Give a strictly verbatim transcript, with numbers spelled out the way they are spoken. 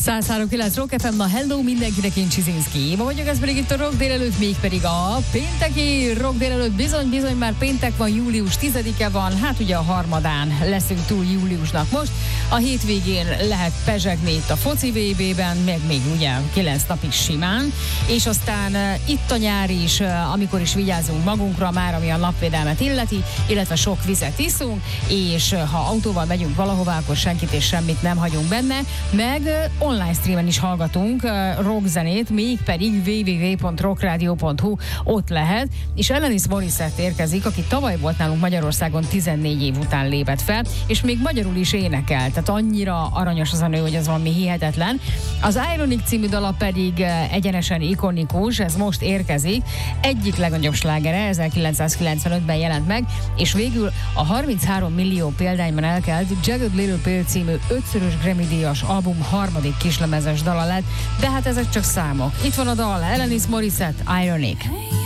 száz három kilenc Rock ef em, na hello mindenkinek, én Csizinszki. Ma vagyok, ez pedig itt a Rock délelőtt, még a pénteki Rock délelőtt. Bizony, bizony, már péntek van, július tizedike van, hát ugye a harmadán leszünk túl júliusnak most. A hétvégén lehet pezsegni itt a foci vé bé-ben, meg még ugye kilenc napig simán, és aztán uh, itt a nyár is, uh, amikor is vigyázunk magunkra már, ami a napvédelmet illeti, illetve sok vizet iszunk, és uh, ha autóval megyünk valahová, akkor senkit és semmit nem hagyunk benne, meg uh, online streamen is hallgatunk uh, rockzenét, mégpedig double-u double-u double-u pont rockradio pont hu, ott lehet, és Alanis Morissette érkezik, aki tavaly volt nálunk Magyarországon, tizennégy év után lépett fel, és még magyarul is énekel, tehát annyira aranyos az a nő, hogy az valami hihetetlen. Az Ironic című dala pedig uh, egyenesen ikonikus, ez most érkezik, egyik legnagyobb slágere, ezerkilencszázkilencvenötben jelent meg, és végül a harminchárom millió példányban elkelt Jagged Little Pill című ötszörös Grammy-díjas album harmadik kislemezes dala lett, de hát ezek csak számok. Itt van a dal, Alanis Morissette, Ironic.